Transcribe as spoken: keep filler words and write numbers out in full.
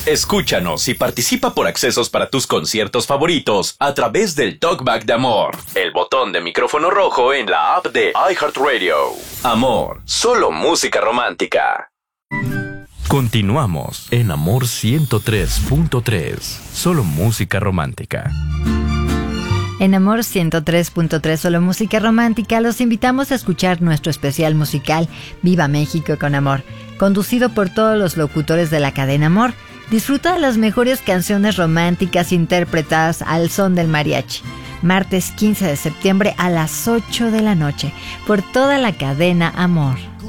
Escúchanos y participa por accesos para tus conciertos favoritos a través del Talkback de Amor, el botón de micrófono rojo en la app de iHeartRadio. Amor, solo música romántica. Continuamos en Amor ciento tres punto tres, solo música romántica. En Amor ciento tres punto tres, solo música romántica, los invitamos a escuchar nuestro especial musical Viva México con Amor, conducido por todos los locutores de la cadena Amor. Disfruta de las mejores canciones románticas interpretadas al son del mariachi. Martes quince de septiembre a las ocho de la noche, por toda la cadena Amor.